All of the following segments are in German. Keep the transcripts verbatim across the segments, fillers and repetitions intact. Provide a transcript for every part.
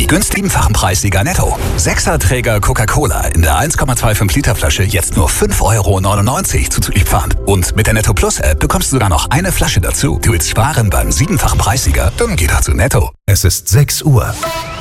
günstigen Preissieger Netto. Sechserträger Coca-Cola in der eins Komma fünfundzwanzig Liter Flasche jetzt nur fünf Euro neunundneunzig zuzüglich Pfand. Und mit der Netto Plus App bekommst du sogar noch eine Flasche dazu. Du willst sparen beim siebenfachen Preissieger? Dann geh doch zu Netto. Es ist sechs Uhr.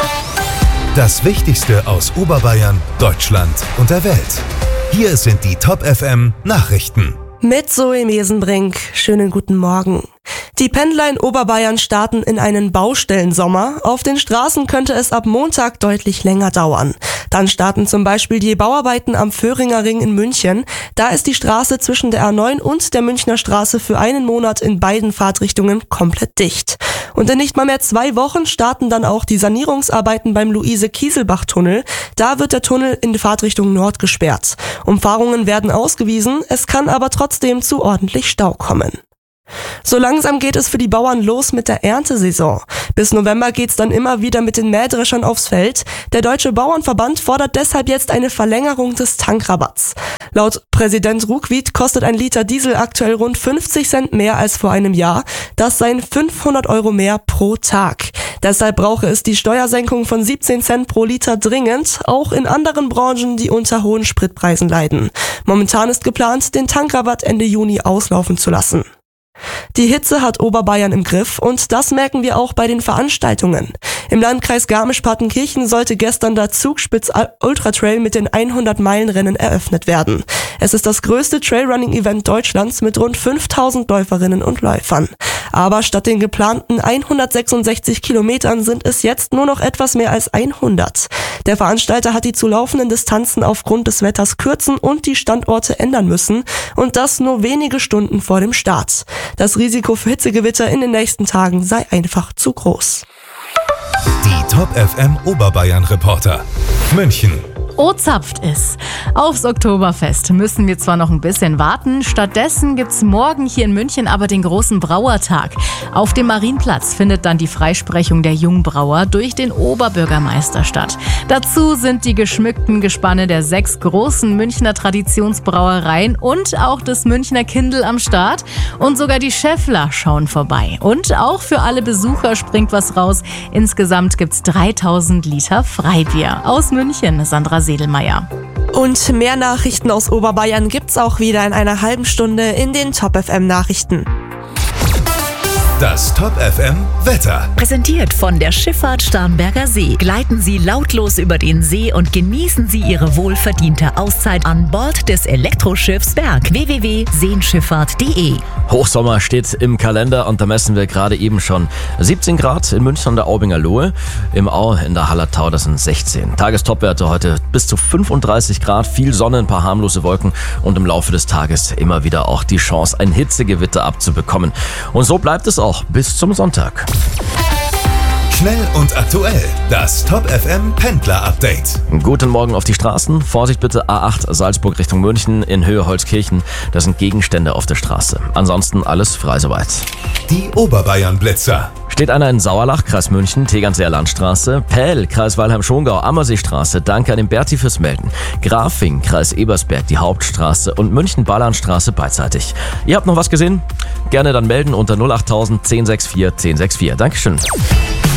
Das Wichtigste aus Oberbayern, Deutschland und der Welt. Hier sind die Top F M Nachrichten. Mit Zoe Mesenbrink. Schönen guten Morgen. Die Pendler in Oberbayern starten in einen Baustellensommer. Auf den Straßen könnte es ab Montag deutlich länger dauern. Dann starten zum Beispiel die Bauarbeiten am Föhringer Ring in München. Da ist die Straße zwischen der A neun und der Münchner Straße für einen Monat in beiden Fahrtrichtungen komplett dicht. Und in nicht mal mehr zwei Wochen starten dann auch die Sanierungsarbeiten beim Luise-Kieselbach-Tunnel. Da wird der Tunnel in die Fahrtrichtung Nord gesperrt. Umfahrungen werden ausgewiesen, es kann aber trotzdem zu ordentlich Stau kommen. So langsam geht es für die Bauern los mit der Erntesaison. Bis November geht's dann immer wieder mit den Mähdreschern aufs Feld. Der Deutsche Bauernverband fordert deshalb jetzt eine Verlängerung des Tankrabatts. Laut Präsident Ruckwied kostet ein Liter Diesel aktuell rund fünfzig Cent mehr als vor einem Jahr. Das seien fünfhundert Euro mehr pro Tag. Deshalb brauche es die Steuersenkung von siebzehn Cent pro Liter dringend, auch in anderen Branchen, die unter hohen Spritpreisen leiden. Momentan ist geplant, den Tankrabatt Ende Juni auslaufen zu lassen. Die Hitze hat Oberbayern im Griff und das merken wir auch bei den Veranstaltungen. Im Landkreis Garmisch-Partenkirchen sollte gestern der Zugspitz Ultra Trail mit den hundert Meilen Rennen eröffnet werden. Es ist das größte Trailrunning-Event Deutschlands mit rund fünftausend Läuferinnen und Läufern. Aber statt den geplanten hundertsechsundsechzig Kilometern sind es jetzt nur noch etwas mehr als hundert. Der Veranstalter hat die zu laufenden Distanzen aufgrund des Wetters kürzen und die Standorte ändern müssen und das nur wenige Stunden vor dem Start. Das Risiko für Hitzegewitter in den nächsten Tagen sei einfach zu groß. Die Top F M Oberbayern Reporter. München. O zapft es. Aufs Oktoberfest müssen wir zwar noch ein bisschen warten, stattdessen gibt's morgen hier in München aber den großen Brauertag. Auf dem Marienplatz findet dann die Freisprechung der Jungbrauer durch den Oberbürgermeister statt. Dazu sind die geschmückten Gespanne der sechs großen Münchner Traditionsbrauereien und auch des Münchner Kindl am Start. Und sogar die Schäffler schauen vorbei. Und auch für alle Besucher springt was raus. Insgesamt gibt's dreitausend Liter Freibier. Aus München, Sandra Sedelmeier. Und mehr Nachrichten aus Oberbayern gibt's auch wieder in einer halben Stunde in den Top F M Nachrichten. Das Top F M Wetter. Präsentiert von der Schifffahrt Starnberger See. Gleiten Sie lautlos über den See und genießen Sie Ihre wohlverdiente Auszeit an Bord des Elektroschiffs Berg. w w w punkt seenschifffahrt punkt de. Hochsommer steht im Kalender und da messen wir gerade eben schon siebzehn Grad in München an der Aubinger Lohe. Im Au in der Hallertau, das sind sechzehn. Tagestopwerte heute bis zu fünfunddreißig Grad, viel Sonne, ein paar harmlose Wolken und im Laufe des Tages immer wieder auch die Chance, ein Hitzegewitter abzubekommen. Und so bleibt es auch bis zum Sonntag. Schnell und aktuell. Das Top F M Pendler Update. Guten Morgen auf die Straßen. Vorsicht bitte, A acht Salzburg Richtung München in Höhe Holzkirchen. Da sind Gegenstände auf der Straße. Ansonsten alles frei soweit. Die Oberbayern Blitzer. Steht einer in Sauerlach, Kreis München, Tegernseer Landstraße, Pähl, Kreis Weilheim-Schongau, Ammerseestraße, danke an den Berti fürs Melden, Grafing, Kreis Ebersberg, die Hauptstraße und München-Ballanstraße beidseitig. Ihr habt noch was gesehen? Gerne dann melden unter null achttausend zehn sechs vier zehn sechs vier. Dankeschön.